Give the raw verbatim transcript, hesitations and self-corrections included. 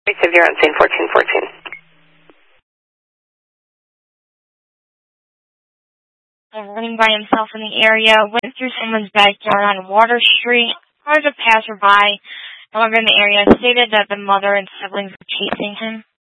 Received, you're on scene fourteen fourteen. Running by himself in the area, went through someone's backyard on Water Street, caused a passerby. However, in the area stated that the mother and siblings were chasing him.